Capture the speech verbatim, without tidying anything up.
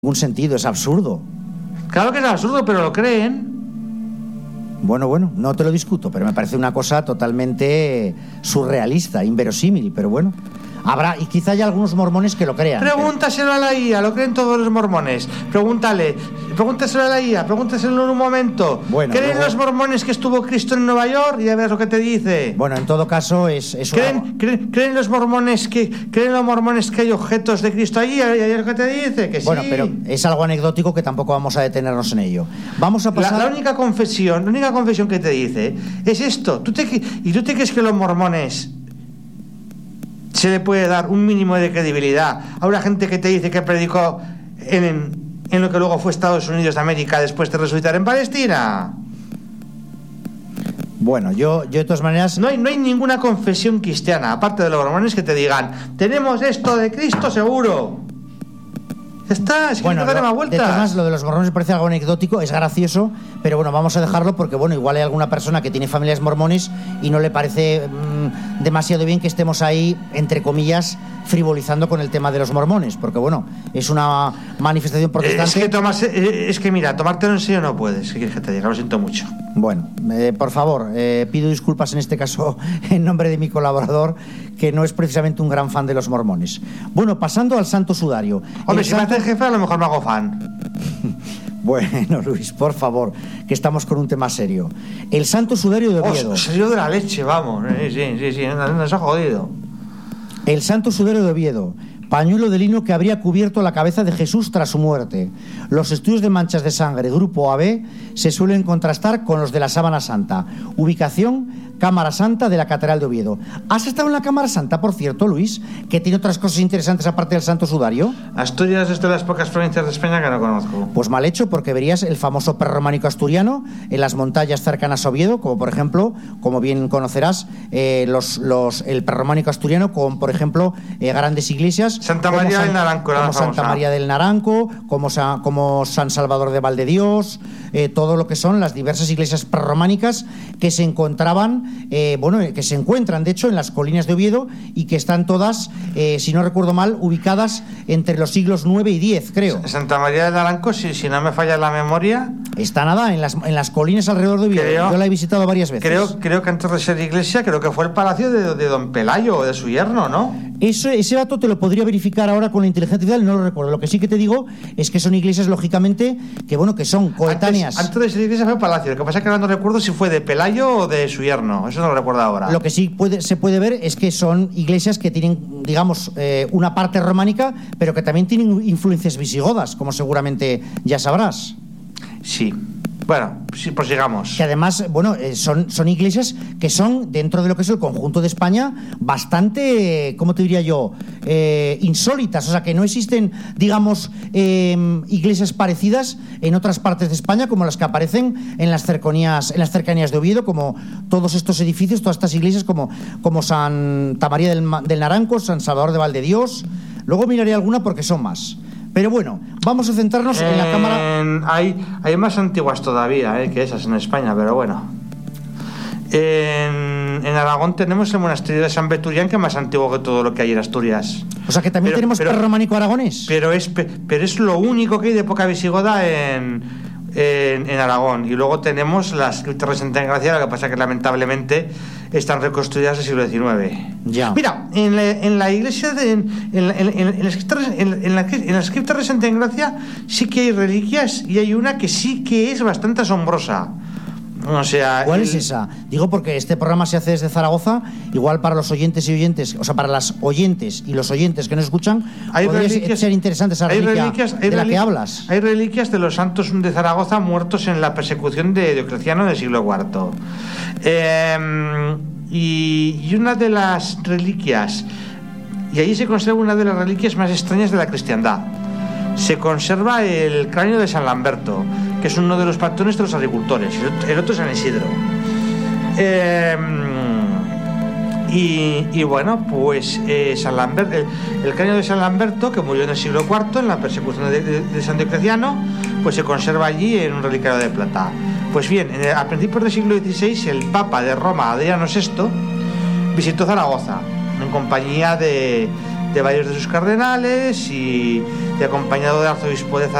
ningún sentido, es absurdo. Claro que es absurdo, pero lo creen. Bueno, bueno, no te lo discuto, pero me parece una cosa totalmente surrealista, inverosímil, pero bueno. Habrá, y quizá haya algunos mormones que lo crean. Pregúntaselo a la I A, lo creen todos los mormones. Pregúntale, pregúntaselo a la I A, pregúntaselo en un momento. Bueno, ¿Creen luego... los mormones que estuvo Cristo en Nueva York? Y a ver lo que te dice. Bueno, en todo caso es, es ¿Creen, una... creen, ¿Creen los mormones que creen los mormones que hay objetos de Cristo allí? Y a ver lo que te dice, que bueno, sí. pero es algo anecdótico que tampoco vamos a detenernos en ello. Vamos a pasar... La, la única confesión, la única confesión que te dice es esto. ¿Tú te, ¿Y tú te crees que los mormones se le puede dar un mínimo de credibilidad a una gente que te dice que predicó en, en, en lo que luego fue Estados Unidos de América después de resucitar en Palestina? Bueno, yo, yo de todas maneras... No hay, no hay ninguna confesión cristiana, aparte de los mormones, que te digan, tenemos esto de Cristo seguro. Ya está, es que bueno, no darle más vueltas. De todas maneras, lo de los mormones me parece algo anecdótico, es gracioso, pero bueno, vamos a dejarlo porque, bueno, igual hay alguna persona que tiene familias mormones y no le parece mmm, demasiado bien que estemos ahí, entre comillas, frivolizando con el tema de los mormones, porque, bueno, es una manifestación protestante. Es que, tomarse, es que mira, tomártelo en serio no puedes, ¿qué quieres que te diga? Lo siento mucho. Bueno, eh, por favor, eh, pido disculpas en este caso en nombre de mi colaborador, que no es precisamente un gran fan de los mormones. Bueno, pasando al Santo Sudario. Hombre, el si santo... me hace jefe, a lo mejor me hago fan. Bueno, Luis, por favor, que estamos con un tema serio. El Santo Sudario de Oviedo. Oh, serio de la leche, vamos. Sí, sí, sí, sí, nos ha jodido. El Santo Sudario de Oviedo, pañuelo de lino que habría cubierto la cabeza de Jesús tras su muerte. Los estudios de manchas de sangre grupo A B se suelen contrastar con los de la Sábana Santa. Ubicación, Cámara Santa de la Catedral de Oviedo. ¿Has estado en la Cámara Santa, por cierto, Luis? Que tiene otras cosas interesantes aparte del Santo Sudario. Asturias es de las pocas provincias de España que no conozco. Pues mal hecho, porque verías el famoso prerrománico asturiano en las montañas cercanas a Oviedo, como por ejemplo, como bien conocerás, eh, los, los, el prerrománico asturiano con, por ejemplo, eh, grandes iglesias. Santa María San, del Naranco, como Santa María del Naranco, como, Sa, como San Salvador de Valdedios, eh, todo lo que son las diversas iglesias prerrománicas que se encontraban, eh, bueno, que se encuentran de hecho en las colinas de Oviedo y que están todas, eh, si no recuerdo mal, ubicadas entre los siglos nueve y diez, creo. Santa María del Naranco, si, si no me falla la memoria, está nada en las, en las colinas alrededor de Oviedo. Creo, yo la he visitado varias veces. Creo, creo que antes de ser iglesia, creo que fue el palacio de, de Don Pelayo o de su yerno, ¿no? Eso, ese dato te lo podría verificar ahora con la inteligencia artificial, no lo recuerdo. Lo que sí que te digo es que son iglesias, lógicamente, que bueno, que son coetáneas. Antes, antes de ser iglesia fue palacio. Lo que pasa es que ahora no recuerdo si fue de Pelayo o de su yerno. Eso no lo recuerdo ahora. Lo que sí puede, se puede ver es que son iglesias que tienen, digamos, eh, una parte románica, pero que también tienen influencias visigodas, como seguramente ya sabrás. Sí. Bueno, sí, prosigamos. Que además, bueno, eh, son, son iglesias que son, dentro de lo que es el conjunto de España, bastante, ¿cómo te diría yo?, eh, insólitas. O sea, que no existen, digamos, eh, iglesias parecidas en otras partes de España, como las que aparecen en las cercanías, en las cercanías de Oviedo, como todos estos edificios, todas estas iglesias, como, como Santa María del, del Naranco, San Salvador de Valdedios. Luego miraré alguna porque son más. Pero bueno, vamos a centrarnos en, en la cámara. Hay, hay más antiguas todavía eh, que esas en España, pero bueno. En, en Aragón tenemos el monasterio de San Veturián, que es más antiguo que todo lo que hay en Asturias. O sea que también pero, tenemos pero, prerrománico aragonés. Pero es, pero es lo único que hay de época visigoda en, en, en Aragón. Y luego tenemos las criptas de Santa Engracia, lo que pasa que lamentablemente están reconstruidas del siglo diecinueve. Ya. Mira, en la, en la iglesia de, en, en, en, en, las criptas, en, en, la, en las criptas de Santa Engracia sí que hay reliquias, y hay una que sí que es bastante asombrosa. O sea, ¿cuál el... es esa? Digo porque este programa se hace desde Zaragoza, igual para los oyentes y oyentes, o sea, para las oyentes y los oyentes que nos escuchan, hay podría reliquias, ser interesante esa reliquia reliquias, de la reliquias, que hablas. Hay reliquias de los santos de Zaragoza muertos en la persecución de Diocleciano del siglo cuarto. Eh, y, y una de las reliquias, y allí se conserva una de las reliquias más extrañas de la cristiandad. Se conserva el cráneo de San Lamberto, que es uno de los patrones de los agricultores, el otro es San Isidro. Eh, y, y bueno, pues eh, San Lambert, el, el cráneo de San Lamberto, que murió en el siglo cuarto en la persecución de, de, de San Diocleciano, pues se conserva allí en un relicario de plata. Pues bien, el, a principios del siglo dieciséis, el Papa de Roma, Adriano sexto, visitó Zaragoza en compañía de de varios de sus cardenales y, y acompañado del arzobispo de